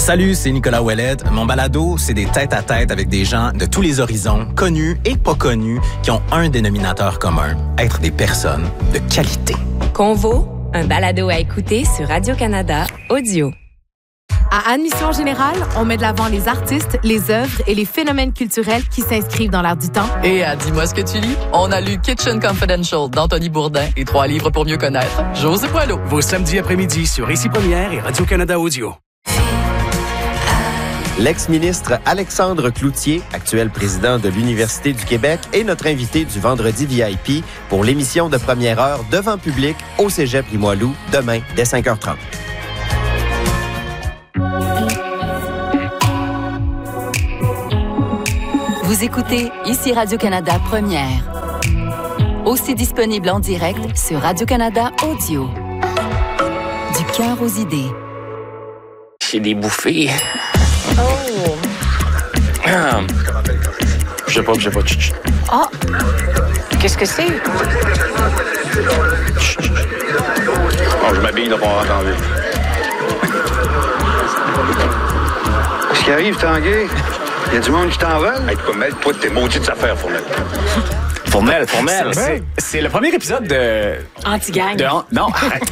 Salut, c'est Nicolas Ouellette. Mon balado, c'est des tête-à-tête avec des gens de tous les horizons, connus et pas connus, qui ont un dénominateur commun, être des personnes de qualité. Convo, un balado à écouter sur Radio-Canada Audio. À Admission Générale, on met de l'avant les artistes, les œuvres et les phénomènes culturels qui s'inscrivent dans l'air du temps. Et à Dis-moi ce que tu lis, on a lu Kitchen Confidential d'Anthony Bourdin et 3 livres pour mieux connaître José Poilot. Vos samedis après-midi sur Ici Première et Radio-Canada Audio. L'ex-ministre Alexandre Cloutier, actuel président de l'Université du Québec, est notre invité du Vendredi VIP pour l'émission de première heure devant public au Cégep Limoilou, demain dès 5h30. Vous écoutez Ici Radio-Canada Première. Aussi disponible en direct sur Radio-Canada Audio. Du cœur aux idées. C'est des bouffées. Oh! Je sais pas. Oh! Qu'est-ce que c'est? Bon, je m'habille là pour en rentre en ville. Qu'est-ce qui arrive, Tanguay? Il y a du monde qui t'en veut? Hey, tu peux mettre toi de tes maudites affaires, Fournel. Fournel. C'est le premier épisode de... Anti-gang. Non, arrête.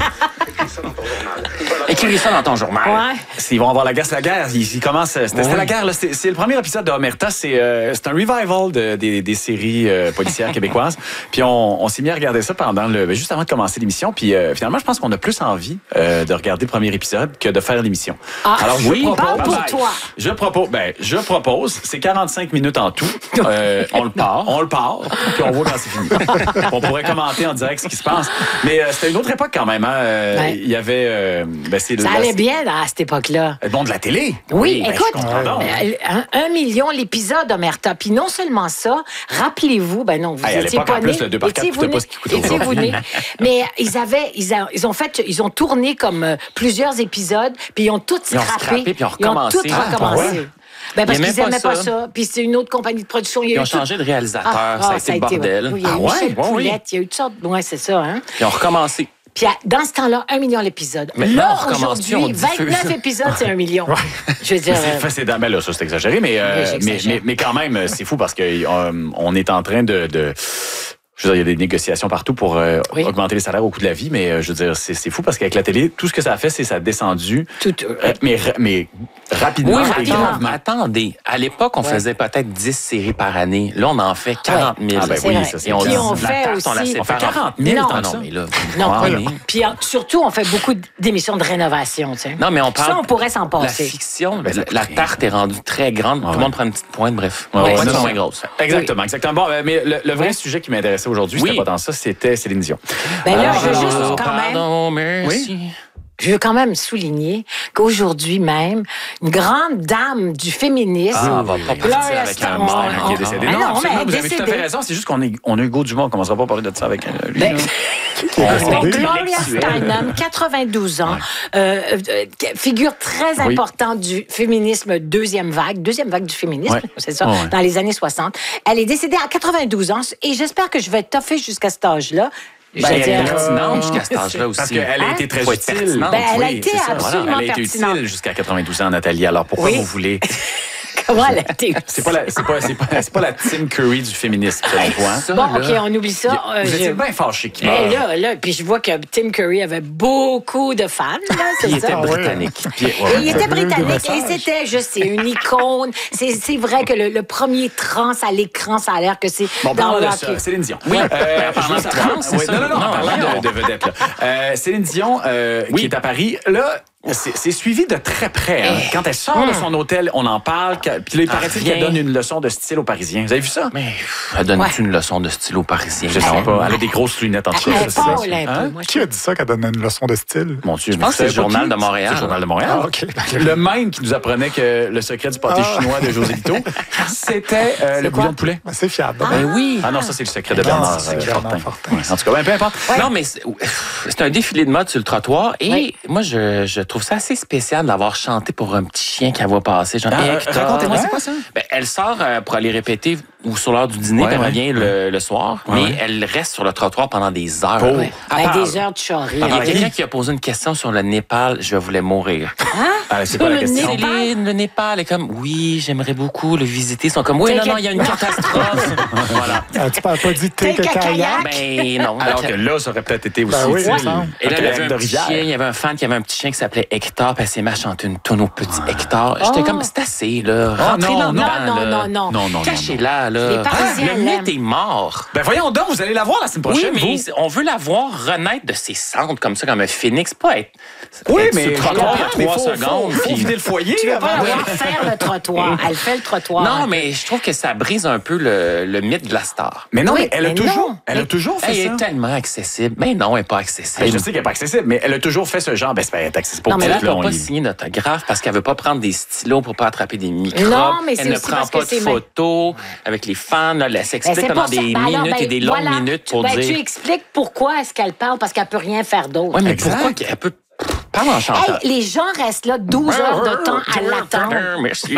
Écris ça dans ton journal. Ouais. Ils vont avoir la guerre. Ils commencent. C'était la guerre. Là. C'est le premier épisode de Omerta. C'est un revival des séries policières québécoises. Puis on s'est mis à regarder ça juste avant de commencer l'émission. Puis finalement, je pense qu'on a plus envie de regarder le premier épisode que de faire l'émission. Ah, alors parle pour toi. Je propose. C'est 45 minutes en tout. On le part. Puis on voit quand c'est fini. On pourrait commenter en direct ce qui se passe. Mais c'était une autre époque quand même. Hein? Il y avait. Ça allait bien à cette époque-là. Bon, de la télé. Oui, Ben, écoute, 1 million l'épisode d'Omerta. Puis non seulement ça, rappelez-vous, vous étiez pas nés. Le 2 par 4, Étiez-vous pas ce qui coûte Étiez-vous nés? Mais ils ont tourné comme plusieurs épisodes, puis ils ont tout scrappé. Puis ils ont recommencé. Parce qu'ils n'aimaient pas ça. Puis c'est une autre compagnie de production. Ils ont changé de réalisateur. Ça a été le bordel. Il y a eu Michel Poulette, il y a eu toutes sortes. Oui, c'est ça. Hein? Ils ont recommencé. Puis dans ce temps-là, 1 million l'épisode. Maintenant, là, on recommence plus, aujourd'hui, 29 épides, c'est 1 million. Je veux dire... là, ça, c'est exagéré, mais quand même, c'est fou parce qu'on est en train de je veux dire, il y a des négociations partout pour augmenter les salaires au coût de la vie, mais je veux dire, c'est fou parce qu'avec la télé, tout ce que ça a fait, c'est que ça a descendu. Mais rapidement. Oui, rapidement. Attendez, à l'époque, on faisait peut-être 10 séries par année. Là, on en fait 40 000. Ah, ben oui, ça, et on fait aussi... On fait 40 000 Non, mais là... Puis surtout, on fait beaucoup d'émissions de rénovation, tu sais. Non, mais on parle... Ça, on pourrait s'en passer. La fiction, la tarte est rendue très grande. Tout le monde prend une petite pointe, bref. Les pointes sont moins grosses. Exactement. Bon, mais le vrai sujet qui m'intéressait aujourd'hui, c'était pas tant ça, c'était Céline Dion. Là, je veux juste quand même... Pardon, merci. Je veux quand même souligner qu'aujourd'hui même, une grande dame du féminisme... on va pas partir avec un mort qui est décédé. Non, absolument, vous avez tout à fait raison. C'est juste qu'on a Hugo Dumont. On ne commencera pas à parler de ça avec lui. Gloria Steinem, 92 ans, figure très importante du féminisme deuxième vague du féminisme, c'est ça, dans les années 60. Elle est décédée à 92 ans et j'espère que je vais toffer jusqu'à cet âge-là. Elle est pertinente jusqu'à cet âge-là aussi. Parce qu'elle a été très utile. Elle a été absolument Elle a été pertinente. utile jusqu'à 92 ans, Nathalie. Alors pourquoi vous voulez... Comment elle a été C'est pas la Tim Curry du féminisme, selon toi. Bon, OK, on oublie ça. Vous étiez bien fâché qui là, puis je vois que Tim Curry avait beaucoup de fans. Il était britannique. Il était britannique et c'était, je sais, une icône. C'est vrai que le premier trans à l'écran, ça a l'air que c'est dans le hockey. Céline Dion. Oui, parlant de trans, c'est ça. Non, parlant de vedette. Céline Dion, qui est à Paris, là... C'est suivi de très près. Hein. Quand elle sort de son hôtel, on en parle. Puis là, il paraît-il qu'elle donne une leçon de style aux Parisiens. Vous avez vu ça? Mais elle donne-tu une leçon de style aux Parisiens? Je sais pas. Elle a des grosses lunettes en tout cas. Qui a dit ça qu'elle donne une leçon de style? Mon Dieu, je pense que c'est le Journal de Montréal. C'est le Journal de Montréal. Ah, OK. Le même qui nous apprenait que le secret du pâté chinois de José Lito, c'était le bouillon de poulet. C'est fiable. Oui. Ah non, ça, c'est le secret de Bernard Fortin. En tout cas, peu importe. Non, mais c'est un défilé de mode sur le trottoir et moi, je trouve ça assez spécial d'avoir chanté pour un petit chien qu'elle voit passer. Genre, racontez-moi, c'est quoi ça? Elle sort pour aller répéter ou sur l'heure du dîner, puis elle revient le soir, mais elle reste sur le trottoir pendant des heures. Des heures de charrie. Il y a quelqu'un qui a posé une question sur le Népal, je voulais mourir. C'est pas la question. Céline, le Népal est comme, oui, j'aimerais beaucoup le visiter. Ils sont comme, oui, non, il y a une catastrophe. Voilà. Tu parles pas du thé que kayak? Ben non. Alors que là, ça aurait peut-être été aussi. Et là, il y avait un petit chien, il y avait un fan qui avait un petit chien qui s'appelait Hector, puis elle s'est chanté une tonne au petit Hector. J'étais comme, c'est assez, là. Rentrez là-dedans. Non. Cachez-la, là. Le mythe est mort. Ben voyons donc, vous allez la voir la semaine prochaine. Oui, mais on veut la voir renaître de ses cendres comme ça, comme un phénix, pas être. Oui, mais sur 3 secondes. Faut vider le foyer. Tu vas pas la voir faire le trottoir. Elle fait le trottoir. Non, mais je trouve que ça brise un peu le mythe de la star. Mais non, mais elle a toujours fait ça. Elle est tellement accessible. Mais non, elle n'est pas accessible. Je sais qu'elle n'est pas accessible, mais elle a toujours fait ce genre. Ben, c'est pas accessible pour elle ne peut pas signer d'autographe parce qu'elle ne veut pas prendre des stylos pour ne pas attraper des microbes. Non, mais elle ne prend pas de photos avec les fans. Là, elle s'explique pendant des minutes et des longues minutes pour dire... Tu expliques pourquoi est-ce qu'elle parle, parce qu'elle ne peut rien faire d'autre. Oui, mais pourquoi qu'elle peut... Parle en chantant. Les gens restent là 12 heures de temps à l'attendre. Merci.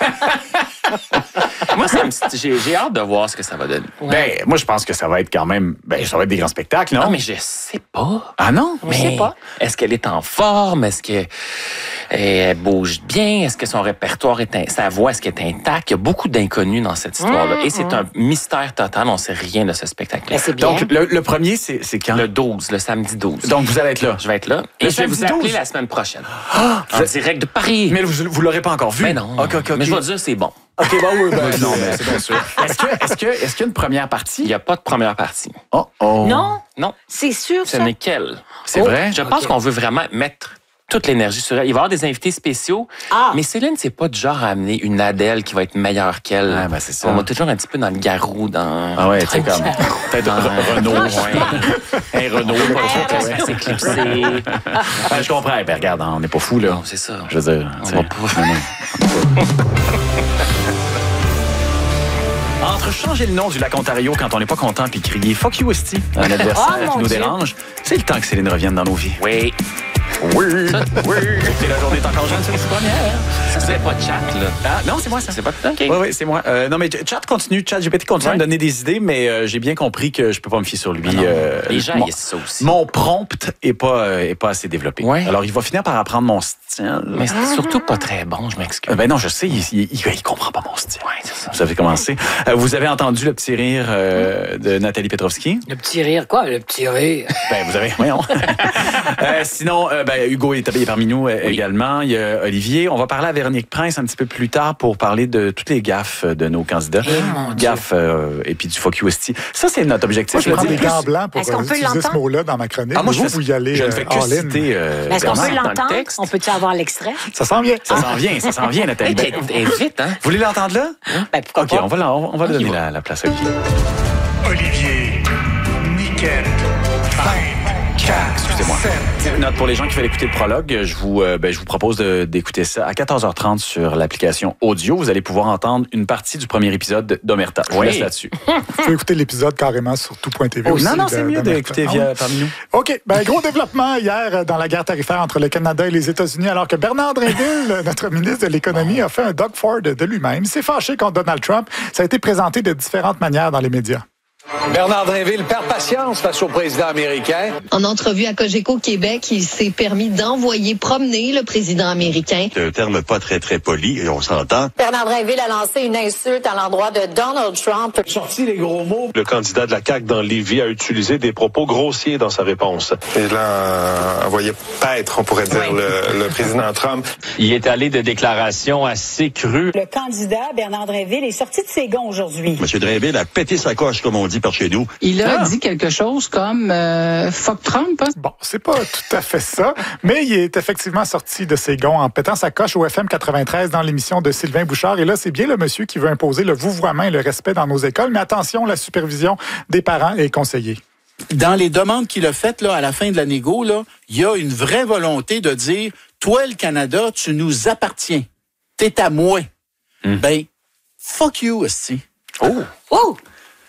Moi, j'ai hâte de voir ce que ça va donner. Ben, moi, je pense que ça va être quand même... Ben, ça va être des grands spectacles, non? Non, mais je sais pas. Ah non? Je sais pas. Est-ce qu'elle est en forme? Est-ce qu'elle bouge bien? Est-ce que son répertoire sa voix, est-ce qu'elle est intacte? Il y a beaucoup d'inconnus dans cette histoire-là. Et c'est un mystère total. On ne sait rien de ce spectacle-là. Donc, le premier, c'est quand? Le 12, le samedi 12. Donc, vous allez être là? Je vais être là. Et je vais vous appeler la semaine prochaine. En direct de Paris. Mais vous l'aurez pas encore vu? Mais non. Mais je vais dire, c'est bon. OK, non, mais c'est bien sûr. Est-ce qu'il y a une première partie? Il n'y a pas de première partie. Non? Non. C'est sûr, Ce n'est qu'elle. C'est vrai? Je pense qu'on veut vraiment mettre toute l'énergie sur elle. Il va y avoir des invités spéciaux. Mais Céline, c'est pas du genre à amener une Adèle qui va être meilleure qu'elle. Ah, ben c'est ça. On va toujours un petit peu dans le garou, dans... Ah ouais, tu sais, comme... Peut-être Renault. Un Renault. C'est éclipsé. Je comprends. Ben regarde, on n'est pas fous, là. Non, c'est ça. Je veux dire... On va pas... Entre changer le nom du lac Ontario quand on n'est pas content puis crier « Fuck you, esti » à un adversaire qui nous dérange, c'est le temps que Céline revienne dans nos vies. Oui. Et la journée est encore jeune, c'est la première. Ça serait pas Chat, là. Ah, non, c'est moi, ça. C'est pas OK. Oui, c'est moi. Non, mais Chat GPT continue à me donner des idées, mais j'ai bien compris que je peux pas me fier sur lui. Les gens, ils ça aussi. Mon prompt est pas assez développé. Ouais. Alors, il va finir par apprendre mon style. Mais c'est surtout pas très bon, je m'excuse. Ben non, je sais, il comprend pas mon style. Ouais, c'est ça. Vous avez commencé. Vous avez entendu le petit rire de Nathalie Petrovski? Le petit rire, quoi? Le petit rire? Ben, vous avez... Voyons. Sinon, Hugo est habillé parmi nous également. Il y a Olivier. On va parler à Véronique Prince un petit peu plus tard pour parler de toutes les gaffes de nos candidats. Gaffes et puis du fuck you esti. Ça, c'est notre objectif. Moi, je prends des gants blancs pour utiliser ce mot-là dans ma chronique. Moi, vous y allez je ne fais que citer... Est-ce qu'on peut l'entendre? On peut-tu avoir l'extrait? Ça s'en vient. Ça s'en vient, Nathalie. Vite, hein? Vous voulez l'entendre là? OK, on va donner la place à Olivier. Olivier, Niquette, 5, 4, excusez-moi. Note pour les gens qui veulent écouter le prologue, je vous propose d'écouter ça à 14h30 sur l'application audio. Vous allez pouvoir entendre une partie du premier épisode d'Omerta. Je vous laisse là-dessus. Vous pouvez écouter l'épisode carrément sur tout.tv aussi. Non, c'est mieux d'écouter parmi nous. OK. Gros développement hier dans la guerre tarifaire entre le Canada et les États-Unis, alors que Bernard Drinville, notre ministre de l'Économie, a fait un Doug Ford de lui-même. Il s'est fâché contre Donald Trump. Ça a été présenté de différentes manières dans les médias. Bernard Drinville perd patience face au président américain. En entrevue à Cogeco Québec, il s'est permis d'envoyer promener le président américain. C'est un terme pas très poli, et on s'entend. Bernard Drinville a lancé une insulte à l'endroit de Donald Trump. Sorti les gros mots. Le candidat de la CAQ dans Lévis a utilisé des propos grossiers dans sa réponse. Et là, envoyé paître, on pourrait dire, le président Trump. Il est allé de déclarations assez crues. Le candidat Bernard Drinville est sorti de ses gonds aujourd'hui. M. Drinville a pété sa coche, comme on dit par chez nous. Il a dit quelque chose comme fuck Trump. Hein? Bon, c'est pas tout à fait ça, mais il est effectivement sorti de ses gonds en pétant sa coche au FM 93 dans l'émission de Sylvain Bouchard. Et là, c'est bien le monsieur qui veut imposer le vouvoiement et le respect dans nos écoles, mais attention, la supervision des parents est conseillée. Dans les demandes qu'il a faites là, à la fin de la négo, il y a une vraie volonté de dire « Toi, le Canada, tu nous appartiens. T'es à moi. » Ben, fuck you, aussi. Oh!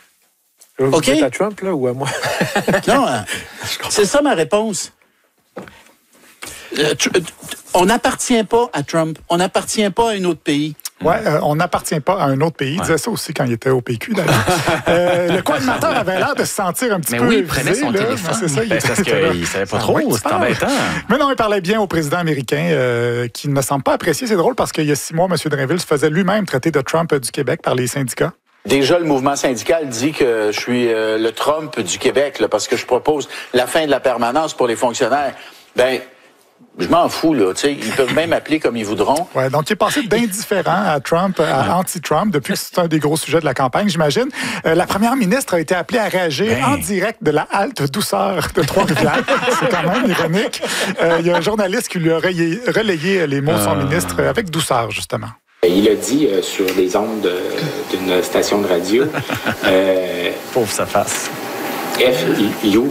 Vous êtes à Trump, là, ou à moi? Non, c'est ça ma réponse. On n'appartient pas à Trump. On n'appartient pas à un autre pays. Oui, on n'appartient pas à un autre pays. Il disait ça aussi quand il était au PQ, d'ailleurs. Le co-animateur avait l'air de se sentir un petit peu il prenait son téléphone. C'est ça, parce qu'il ne savait pas trop. C'était embêtant. Mais non, il parlait bien au président américain qui ne semble pas apprécier. C'est drôle parce qu'il y a 6 mois, M. Drainville se faisait lui-même traiter de Trump du Québec par les syndicats. Déjà, le mouvement syndical dit que je suis le Trump du Québec là, parce que je propose la fin de la permanence pour les fonctionnaires. Ben, je m'en fous, là. Tu sais, ils peuvent même appeler comme ils voudront. Ouais, donc il est passé d'indifférent à Trump, à anti-Trump, depuis que c'est un des gros sujets de la campagne, j'imagine. La première ministre a été appelée à réagir en direct de la halte douceur de Trois-Rivières. C'est quand même ironique. Il y a un journaliste qui lui a relayé les mots de son ministre avec douceur, justement. Il a dit sur les ondes d'une station de radio... Pauvre sa face. F-U.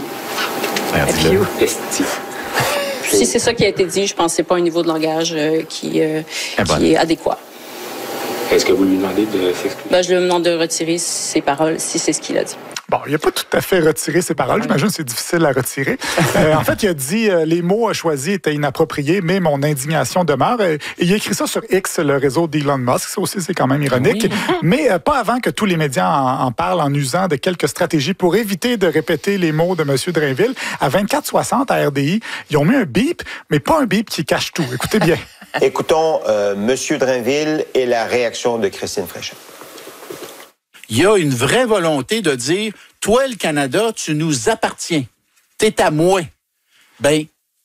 Esti. Si c'est ça qui a été dit, je pense que ce n'est pas un niveau de langage qui est adéquat. Est-ce que vous lui demandez de s'excuser? Je lui demande de retirer ses paroles si c'est ce qu'il a dit. Bon, il n'a pas tout à fait retiré ses paroles. J'imagine que c'est difficile à retirer. En fait, il a dit les mots choisis étaient inappropriés, mais mon indignation demeure. Et il a écrit ça sur X, le réseau d'Elon Musk. Ça aussi, c'est quand même ironique. Oui. Mais pas avant que tous les médias en parlent en usant de quelques stratégies pour éviter de répéter les mots de M. Drainville. À 24h60 à RDI, ils ont mis un bip, mais pas un bip qui cache tout. Écoutez bien. Écoutons M. Drainville et la réaction de Christine Fréchette. Il y a une vraie volonté de dire, toi, le Canada, tu nous appartiens. T'es à moi. Ben,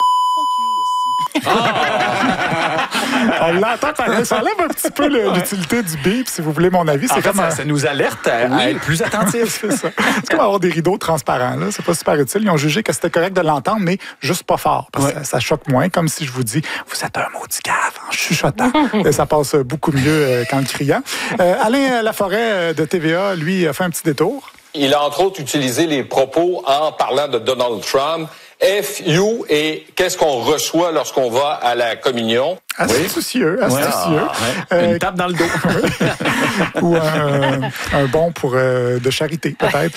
fuck you aussi. On l'entend pareil. Ça enlève un petit peu l'utilité du bip, si vous voulez mon avis. C'est comme ça nous alerte à être plus attentifs. C'est ça. C'est comme avoir des rideaux transparents. Là. C'est pas super utile. Ils ont jugé que c'était correct de l'entendre, mais juste pas fort. Parce que ça choque moins, comme si je vous dis, vous êtes un maudit cave en chuchotant. Et ça passe beaucoup mieux qu'en criant. Alain Laforêt de TVA, lui, a fait un petit détour. Il a entre autres utilisé les propos en parlant de Donald Trump. F-you et qu'est-ce qu'on reçoit lorsqu'on va à la communion? Astucieux. Une tape dans le dos. Ou un bon pour de charité, peut-être.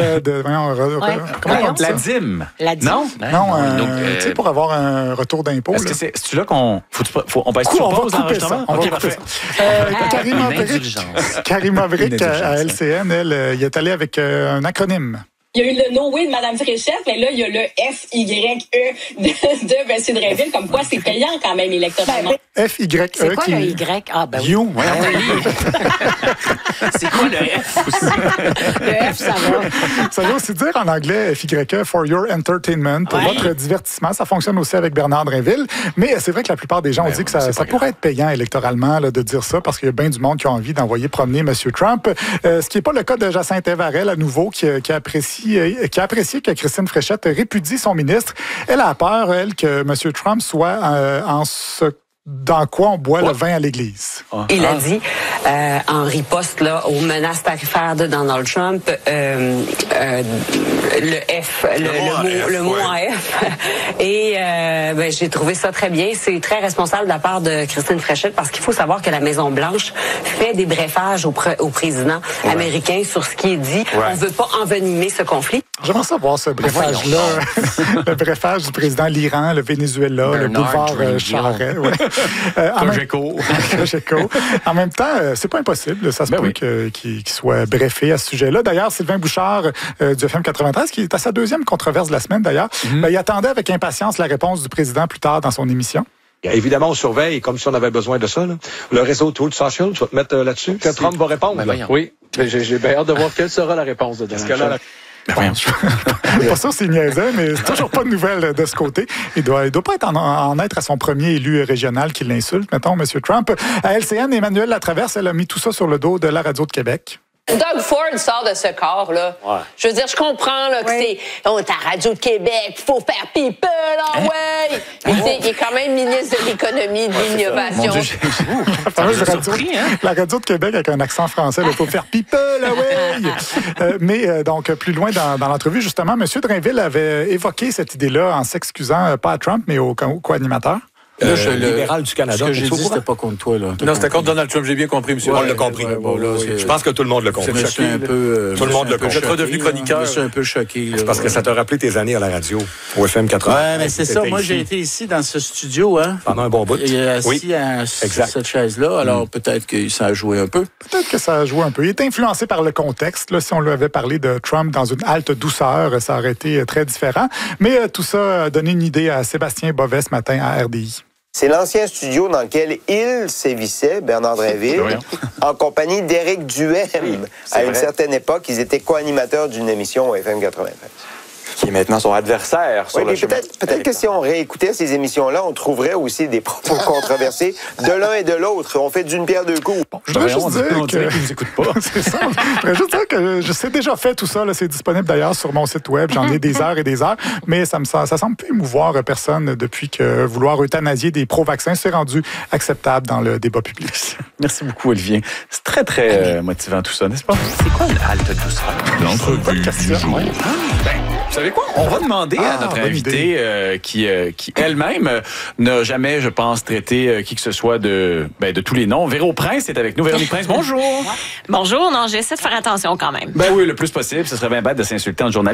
Comment la dîme. La dîme? Non, tu sais, pour avoir un retour d'impôt. Est-ce que c'est là qu'on... on va on va couper ça. Karim Maverick à LCN, elle, il est allé avec un acronyme. Il y a eu le no way de Mme Fréchette, mais là, il y a le F-Y-E de M. Drainville, comme quoi c'est payant quand même électoralement. F-Y-E. C'est quoi le Y? Ah, ben oui. You. C'est quoi le F aussi? Le F, ça va. Ça veut aussi dire en anglais F-Y-E, for your entertainment, pour votre divertissement. Ça fonctionne aussi avec Bernard Drainville. Mais c'est vrai que la plupart des gens ont dit que ça pourrait être payant électoralement là, de dire ça, parce qu'il y a bien du monde qui a envie d'envoyer promener M. Trump. Ce qui n'est pas le cas de Jacinthe Evarel, à nouveau, qui apprécie que Christine Fréchette répudie son ministre. Elle a peur, elle, que M. Trump soit dans quoi on boit le vin à l'église. Il a dit, en riposte là, aux menaces tarifaires de Donald Trump, le F, le mot en F. Et j'ai trouvé ça très bien. C'est très responsable de la part de Christine Fréchette parce qu'il faut savoir que la Maison-Blanche fait des briefages au président américain sur ce qui est dit. On ne veut pas envenimer ce conflit. J'aimerais savoir ce briefage-là. Le briefage du président de l'Iran, le Venezuela, le boulevard Charest. Cogeco. En même temps, c'est pas impossible. Ça se peut qu'il soit briefé à ce sujet-là. D'ailleurs, Sylvain Bouchard du FM 93, qui est à sa deuxième controverse de la semaine d'ailleurs, il attendait avec impatience la réponse du président plus tard dans son émission. Évidemment, on surveille, comme si on avait besoin de ça. Là. Le réseau Truth Social, tu vas te mettre là-dessus. Que Trump va répondre. Oui, j'ai bien hâte de voir quelle sera la réponse de Donald Trump. Pas sûr c'est niaiseux, mais c'est toujours pas de nouvelles de ce côté. Il doit pas en être à son premier élu régional qui l'insulte, mettons, M. Trump. À LCN, Emmanuel Latraverse, elle a mis tout ça sur le dos de la radio de Québec. Doug Ford sort de ce corps, là. Ouais. Je veux dire, je comprends là, que c'est ta radio de Québec, il faut faire people, là, ouais! Il est quand même ministre de l'économie et de l'innovation. La radio de Québec avec un accent français, il faut faire people, là, ouais! Mais donc, plus loin dans l'entrevue, justement, M. Drainville avait évoqué cette idée-là en s'excusant, pas à Trump, mais au co-animateur. libéral du Canada. Ce que j'ai dit, c'était pas contre toi. Là. Non, c'était contre Donald Trump, j'ai bien compris, monsieur. On l'a compris. Je pense que tout le monde l'a compris. Je suis un peu... Tout le monde l'a compris. Je suis redevenu chroniqueur. Je suis un peu choqué. C'est parce que ça t'a rappelé tes années à la radio, au FM 80. Oui, mais c'est ça. Moi, j'ai été ici, dans ce studio. Pendant un bon bout. Assis sur cette chaise-là. Alors, peut-être que ça a joué un peu. Peut-être que ça a joué un peu. Il est influencé par le contexte. Là, si on lui avait parlé de Trump dans une halte douceur, ça aurait été très différent. Mais tout ça a donné une idée à Sébastien Bovet ce matin à RDI. C'est l'ancien studio dans lequel il sévissait, Bernard Drinville, en compagnie d'Éric Duhem. À une certaine époque, ils étaient co-animateurs d'une émission au FM 93. Qui est maintenant son adversaire sur le chemin. Peut-être que si on réécoutait ces émissions-là, on trouverait aussi des propos controversés de l'un et de l'autre. On fait d'une pierre deux coups. Bon, je voudrais juste dire qu'ils nous écoutent pas. C'est ça. Je voudrais juste dire que je sais déjà fait tout ça. Là, c'est disponible d'ailleurs sur mon site web. J'en ai des heures et des heures. Mais ça semble plus émouvoir personne depuis que vouloir euthanasier des pro-vaccins s'est rendu acceptable dans le débat public. Merci beaucoup, Olivier. C'est très, très motivant tout ça, n'est-ce pas? C'est quoi une halte douceur? L'entrevue du jour. Vous savez quoi? On va demander à notre invitée qui elle-même n'a jamais, je pense, traité qui que ce soit de tous les noms. Véro Prince est avec nous. Véronique Prince, bonjour. Bonjour. Non, j'essaie de faire attention quand même. Ben oui, le plus possible. Ce serait bien bête de s'insulter en journaliste.